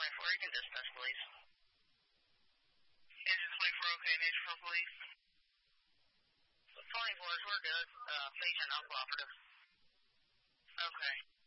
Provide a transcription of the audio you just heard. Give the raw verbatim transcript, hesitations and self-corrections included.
twenty-four, you can dispatch police. Engine twenty-four, okay, National Police. twenty-fours, we're good. Uh, patient uncooperative. Okay.